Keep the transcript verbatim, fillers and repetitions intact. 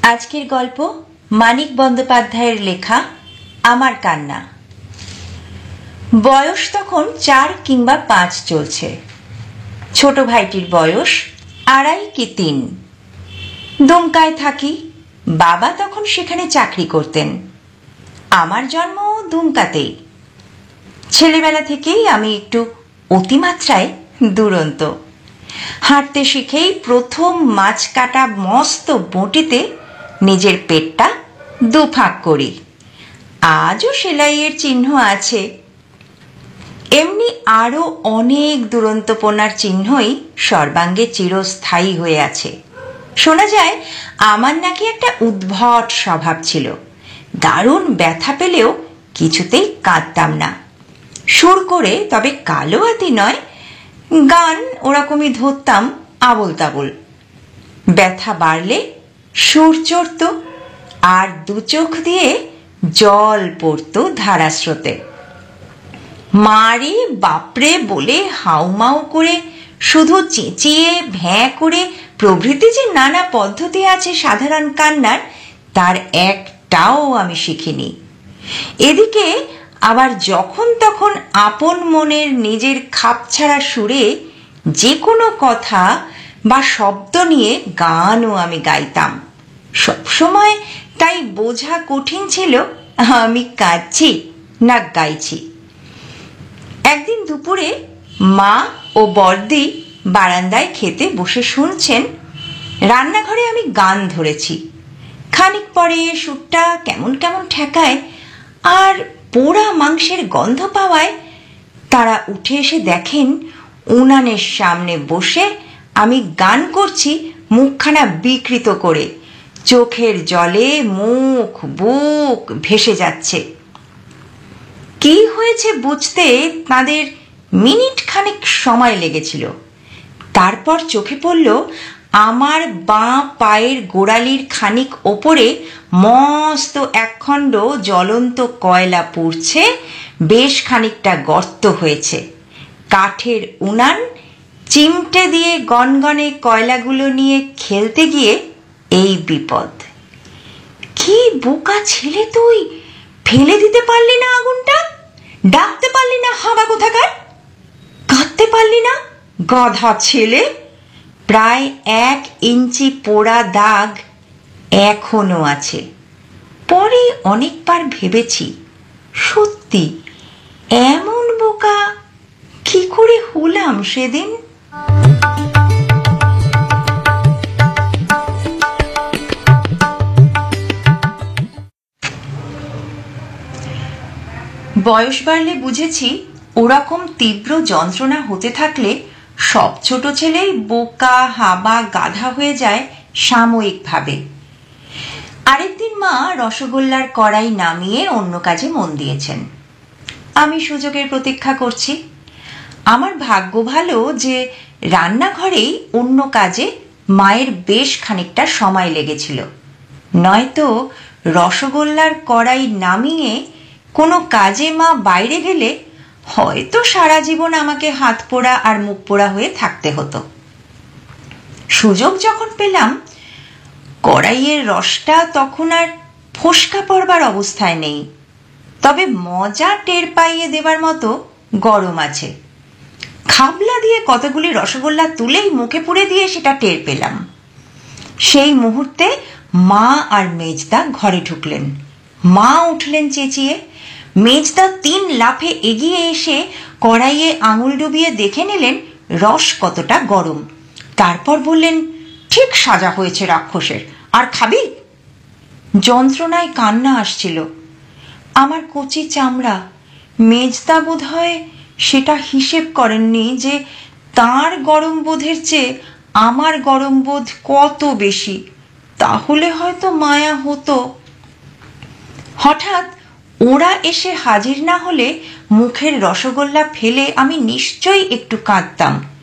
আজকের গল্প মানিক বন্দ্যোপাধ্যায়ের লেখা আমার কান্না। বয়স তখন চার কিংবা পাঁচ চলছে। ছোট ভাইটির বয়স আড়াই কি তিন। দুমকায় থাকি, বাবা তখন সেখানে চাকরি করতেন। আমার জন্ম দুমকাতেই। ছেলেবেলা থেকেই আমি একটু অতিমাত্রায় দুরন্ত। হাঁটতে শিখেই প্রথম মাছ কাটা মস্ত বঁটিতে নিজের পেটটা দুফাঁক করি। আজও সেলাইয়ের চিহ্ন আছে। এমনি আরো অনেক দুরন্তপনার চিহ্নই সর্বাঙ্গে চিরস্থায়ী হয়ে আছে। শোনা যায় আমার নাকি একটা উদ্ভট স্বভাব ছিল। দারুণ ব্যথা পেলেও কিছুতেই কাঁদতাম না। সুর করে, তবে কালো হাতি নয়, গান ওরকমই ধরতাম আবোল তাবোল। ব্যথা বাড়লে সুর চড়ত আর দু চোখ দিয়ে জল পড়ত ধারাস্রোতে। মারে বাপরে বলে হাউমাউ করে, শুধু চেঁচিয়ে ভ্যাঁ করে প্রভৃতি যে নানা পদ্ধতি আছে সাধারণ কান্নার, তার একটাও আমি শিখিনি। এদিকে আবার যখন তখন আপন মনের নিজের খাপছাড়া সুরে যে কোনো কথা বা শব্দ নিয়ে গানও আমি গাইতাম। সবসময় তাই বোঝা কঠিন ছিল আমি কাঁদছি না গাইছি। একদিন দুপুরে মা ও বড়দি বারান্দায় খেতে বসে শুনছেন, রান্নাঘরে আমি গান ধরেছি। খানিক পরে সুরটা কেমন কেমন ঠেকায় আর পোড়া মাংসের গন্ধ পাওয়ায় তারা উঠে এসে দেখেন উনানের সামনে বসে আমি গান করছি মুখখানা বিকৃত করে। চোখের জলে মুখ বুক ভেসে যাচ্ছে। কি হয়েছে বুঝতে তাদের মিনিট খানিক সময় লেগেছিল। তারপর চোখে পড়ল আমার বাঁ পায়ের গোড়ালির খানিক ওপরে মস্ত একখণ্ড জ্বলন্ত কয়লা পুড়ছে, বেশ খানিকটা গর্ত হয়েছে। কাঠের উনান, চিমটে দিয়ে গনগনে কয়লাগুলো নিয়ে খেলতে গিয়ে এই বিপদ। কি বোকা ছেলে তুই, ফেলে দিতে পারলি না আগুনটা? ডাকতে পারলি না হাওয়া কোথাকার? কাঁদতে পারলি না গাধা ছেলে? প্রায় এক ইঞ্চি পোড়া দাগ এখনো আছে। পরে অনেকবার ভেবেছি, সত্যি এমন বোকা কি করে হলাম সেদিন। বয়স বাড়লে বুঝেছি ওরকম তীব্র যন্ত্রণা হতে থাকলে সব ছোট ছেলেই বোকা হাবা গাধা হয়ে যায় সাময়িকভাবে। আরেকদিন মা রসগোল্লার কড়াই নামিয়ে অন্য কাজে মন দিয়েছেন। আমি সুযোগের প্রতীক্ষা করছি। আমার ভাগ্য ভালো যে রান্নাঘরেই অন্য কাজে মায়ের বেশ খানিকটা সময় লেগেছিল। নয়তো রসগোল্লার কড়াই নামিয়ে কোনো কাজে মা বাইরে গেলে হয়তো সারা জীবন আমাকে হাত পোড়া আর মুখ পোড়া হয়ে থাকতে হতো। সুযোগ যখন পেলাম, কড়াইয়ের রসটা তখন আর ফোসকা পড়বার অবস্থায় নেই, তবে মজা টের পাইয়ে দেবার মতো গরম আছে। খাবলা দিয়ে কতগুলি রসগোল্লা তুলেই মুখে পুড়ে দিয়ে সেটা টের পেলাম। সেই মুহূর্তে মা আর মেজদা ঘরে ঢুকলেন। মা উঠলেন চেঁচিয়ে। মেজদা তিন লাফে এগিয়ে এসে কড়াইয়ে আঙুল ডুবিয়ে দেখে নিলেন রস কতটা গরম। তারপর বললেন, ঠিক সাজা হয়েছে রাক্ষসের, আর খাবি? যন্ত্রণায় কান্না আসছিল। আমার কচি চামড়া। মেজদা বোধ হয় সেটা হিসেব করেননি যে তাঁর গরম বোধের চেয়ে আমার গরম বোধ কত বেশি। তাহলে হয়তো মায়া হতো। হঠাৎ ওরা এসে হাজির না হলে মুখের রসগোল্লা ফেলে আমি নিশ্চয়ই একটু কাঁদতাম।